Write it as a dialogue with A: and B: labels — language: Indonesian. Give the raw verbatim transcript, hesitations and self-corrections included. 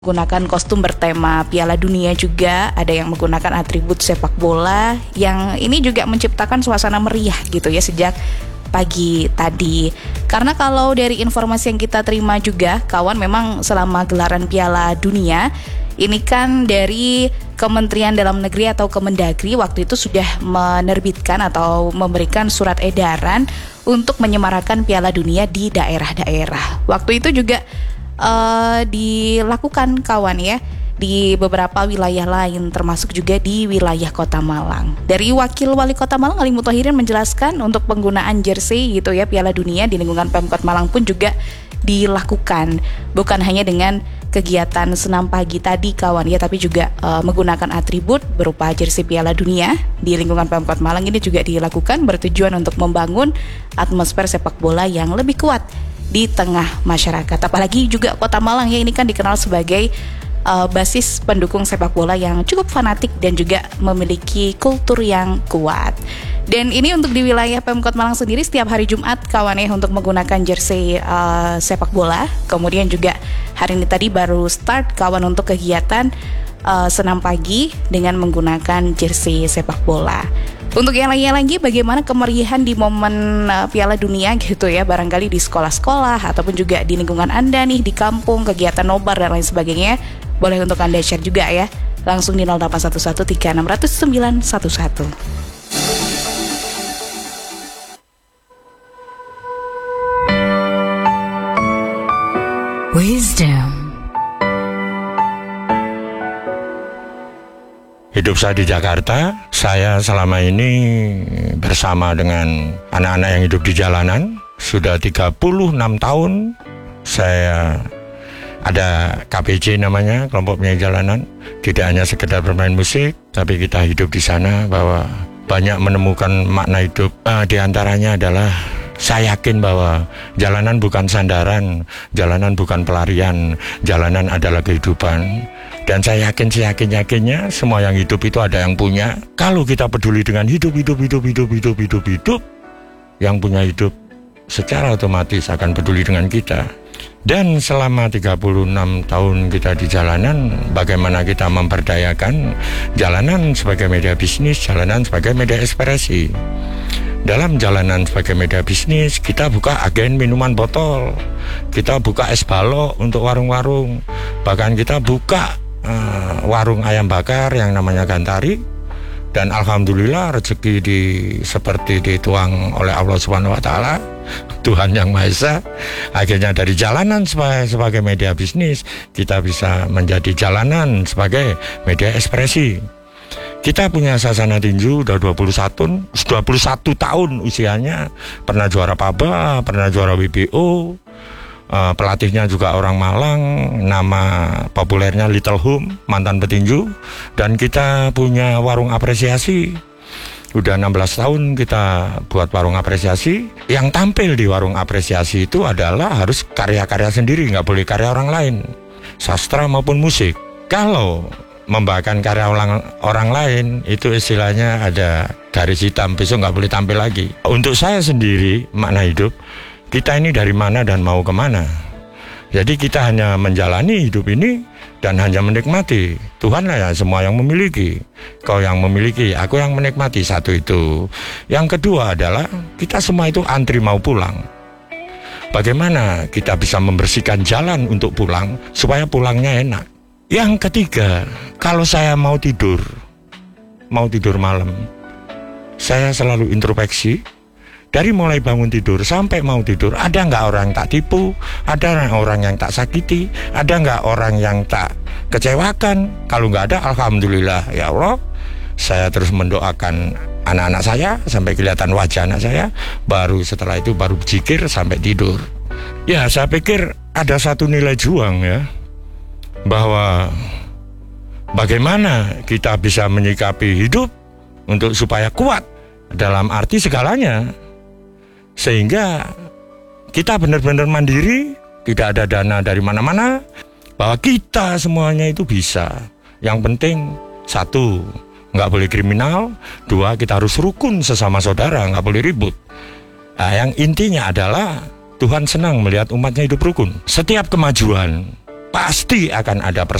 A: Menggunakan kostum bertema Piala Dunia juga, ada yang menggunakan atribut sepak bola, yang ini juga menciptakan suasana meriah gitu ya sejak pagi tadi. Karena kalau dari informasi yang kita terima juga, kawan, memang selama gelaran Piala Dunia, ini kan dari Kementerian Dalam Negeri atau Kemendagri waktu itu sudah menerbitkan atau memberikan surat edaran untuk menyemarakan Piala Dunia di daerah-daerah. Waktu itu juga Uh, dilakukan, kawan, ya, di beberapa wilayah lain, termasuk juga di wilayah Kota Malang. Dari Wakil Wali Kota Malang Ali Muthahirin menjelaskan untuk penggunaan jersey gitu ya Piala Dunia di lingkungan Pemkot Malang pun juga dilakukan, bukan hanya dengan kegiatan senam pagi tadi, kawan, ya, tapi juga uh, menggunakan atribut berupa jersey Piala Dunia di lingkungan Pemkot Malang ini juga dilakukan bertujuan untuk membangun atmosfer sepak bola yang lebih kuat di tengah masyarakat. Apalagi juga Kota Malang ya, ini kan dikenal sebagai uh, basis pendukung sepak bola yang cukup fanatik dan juga memiliki kultur yang kuat. Dan ini untuk di wilayah Pemkot Malang sendiri setiap hari Jumat, kawan, ya, untuk menggunakan jersey uh, sepak bola. Kemudian juga hari ini tadi baru start, kawan, untuk kegiatan uh, senam pagi dengan menggunakan jersey sepak bola. Untuk yang lainnya lagi, bagaimana kemeriahan di momen uh, Piala Dunia gitu ya, barangkali di sekolah-sekolah ataupun juga di lingkungan Anda nih, di kampung, kegiatan nobar dan lain sebagainya, boleh untuk Anda share juga ya, langsung di nol delapan satu satu tiga enam nol nol sembilan satu satu.
B: Wisdom.
C: Hidup saya di Jakarta, saya selama ini bersama dengan anak-anak yang hidup di jalanan. Sudah tiga puluh enam tahun saya ada K P J namanya, kelompok penyanyi jalanan. Tidak hanya sekedar bermain musik, tapi kita hidup di sana bahwa banyak menemukan makna hidup. Uh, di antaranya adalah saya yakin bahwa jalanan bukan sandaran, jalanan bukan pelarian, jalanan adalah kehidupan. Dan saya yakin, saya yakin-yakinnya semua yang hidup itu ada yang punya. Kalau kita peduli dengan hidup, hidup, hidup, hidup, hidup, hidup, hidup, yang punya hidup secara otomatis akan peduli dengan kita. Dan selama tiga puluh enam tahun kita di jalanan, bagaimana kita memperdayakan jalanan sebagai media bisnis, jalanan sebagai media ekspresi. Dalam jalanan sebagai media bisnis, kita buka agen minuman botol, kita buka es balok untuk warung-warung, bahkan kita buka Uh, warung ayam bakar yang namanya Gantari. Dan alhamdulillah rezeki di seperti dituang oleh Allah Subhanahu wa taala, Tuhan Yang Maha Esa. Akhirnya dari jalanan sebagai, sebagai media bisnis, kita bisa menjadi jalanan sebagai media ekspresi. Kita punya Sasana Tinju udah dua puluh satu tahun usianya, pernah juara P A B A, pernah juara W B O. Uh, pelatihnya juga orang Malang, nama populernya Little Home, mantan petinju. Dan kita punya warung apresiasi, udah enam belas tahun kita buat warung apresiasi. Yang tampil di warung apresiasi itu adalah harus karya-karya sendiri, nggak boleh karya orang lain, sastra maupun musik. Kalau membawakan karya orang, orang lain, itu istilahnya ada garis hitam, besok nggak boleh tampil lagi. Untuk saya sendiri, makna hidup, kita ini dari mana dan mau kemana. Jadi kita hanya menjalani hidup ini dan hanya menikmati. Tuhanlah ya semua yang memiliki. Kau yang memiliki, aku yang menikmati. Satu itu. Yang kedua adalah kita semua itu antri mau pulang. Bagaimana kita bisa membersihkan jalan untuk pulang supaya pulangnya enak. Yang ketiga, kalau saya mau tidur, mau tidur malam, saya selalu introspeksi. Dari mulai bangun tidur sampai mau tidur, ada nggak orang yang tak tipu, ada orang yang tak sakiti, ada nggak orang yang tak kecewakan. Kalau nggak ada, alhamdulillah ya Allah, saya terus mendoakan anak-anak saya sampai kelihatan wajah anak saya. Baru setelah itu baru berzikir sampai tidur. Ya, saya pikir ada satu nilai juang ya, bahwa bagaimana kita bisa menyikapi hidup untuk supaya kuat dalam arti segalanya. Sehingga kita benar-benar mandiri, tidak ada dana dari mana-mana, bahwa kita semuanya itu bisa. Yang penting, satu, nggak boleh kriminal. Dua, kita harus rukun sesama saudara, nggak boleh ribut. Nah, yang intinya adalah Tuhan senang melihat umatnya hidup rukun. Setiap kemajuan pasti akan ada